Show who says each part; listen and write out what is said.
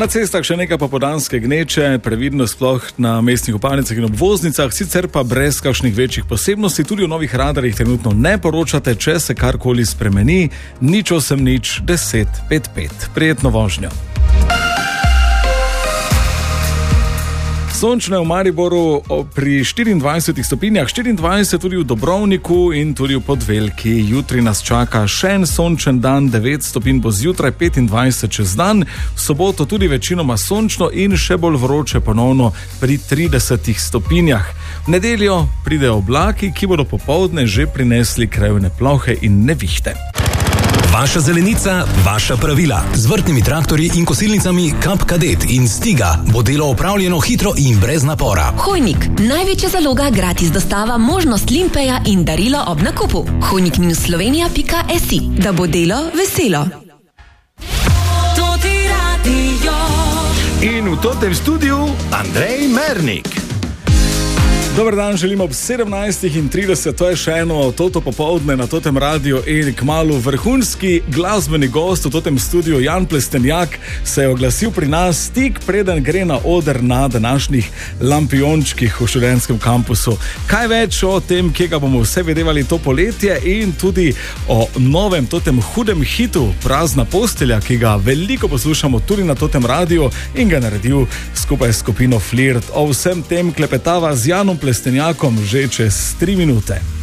Speaker 1: Na cestah še nekaj popoldanske gneče, previdno sploh na mestnih kopalnicah in obvoznicah, sicer pa brez kakšnih večjih posebnosti. Tudi v novih radarjih trenutno ne poročate, če se karkoli spremeni. Nič 8 nič 10 5 5. Prijetno vožnjo. Sončno je v Mariboru pri 24 stopinjah, 24 tudi v Dobrovniku in tudi v Podvelki. Jutri nas čaka še en sončen dan, 9 stopinj bo zjutraj, 25 čez dan. V soboto tudi večinoma sončno in še bolj vroče ponovno pri 30 stopinjah. V nedeljo pridejo oblaki, ki bodo popoldne že prinesli krajevne plohe in nevihte.
Speaker 2: Vaša zelenica, vaša pravila. Z vrtnimi traktorji in kosilnicami Kap Kadet in Stiga bo delo opravljeno hitro in brez napora.
Speaker 3: Hojnik, največja zaloga, gratis dostava, možnost limpeja in darilo ob nakupu. Hojnik-slovenija.si, da bo delo veselo.
Speaker 1: In v totem studiu Andrej Mernik. Dober dan, želim ob 17:30, to je še eno toto popoldne na totem radiju in kmalu vrhunski glasbeni gost v totem studiu Jan Plestenjak se je oglasil pri nas tik preden gre na oder na današnjih lampiončkih v študentskem kampusu. Kaj več o tem, kje ga bomo vse videvali to poletje in tudi o novem totem hudem hitu Prazna postelja, ki ga veliko poslušamo tudi na totem radiju in ga naredil skupaj s skupino Flirt. O vsem tem klepetava z Janom Plestenjakom že čez 3 minute.